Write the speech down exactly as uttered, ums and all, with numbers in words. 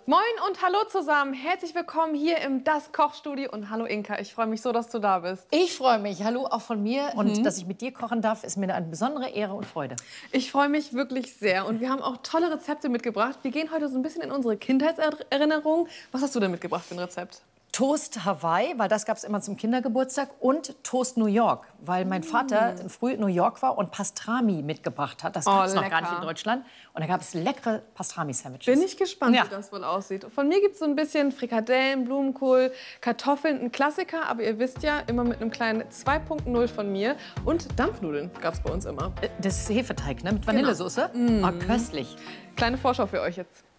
Moin und hallo zusammen. Herzlich willkommen hier im Das Kochstudio. Und hallo Inka, ich freue mich so, dass du da bist. Ich freue mich. Hallo auch von mir. Mhm. Und dass ich mit dir kochen darf, ist mir eine besondere Ehre und Freude. Ich freue mich wirklich sehr. Und wir haben auch tolle Rezepte mitgebracht. Wir gehen heute so ein bisschen in unsere Kindheitserinnerungen. Was hast du denn mitgebracht für ein Rezept? Toast Hawaii, weil das gab es immer zum Kindergeburtstag. Und Toast New York, weil mein Vater Mm. früh in New York war und Pastrami mitgebracht hat. Das gab es Oh, noch gar nicht in Deutschland. Und da gab es leckere Pastrami-Sandwiches. Bin ich gespannt, Ja. wie das wohl aussieht. Von mir gibt es so ein bisschen Frikadellen, Blumenkohl, Kartoffeln, ein Klassiker. Aber ihr wisst ja, immer mit einem kleinen zwei Punkt null von mir. Und Dampfnudeln gab es bei uns immer. Das ist Hefeteig, ne? Mit Vanillesoße. Genau. Mm. Oh, köstlich. Kleine Vorschau für euch jetzt.